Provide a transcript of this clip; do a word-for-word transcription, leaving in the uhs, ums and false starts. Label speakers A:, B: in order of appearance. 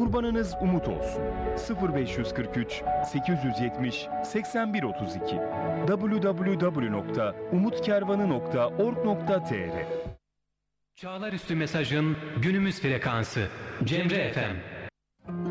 A: Kurbanınız umut olsun. sıfır beş kırk üç sekiz yetmiş seksen bir otuz iki double-u double-u double-u nokta umutkervanı nokta org nokta tr
B: Çağlar Üstü Mesaj'ın günümüz frekansı Cemre F M.